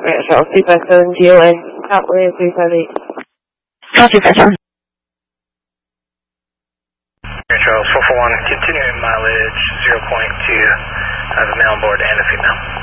Right, Charles 257 GOA. Copland 358. Charles 257. Charles 441, continuing mileage 0.2. I have a male on board and a female.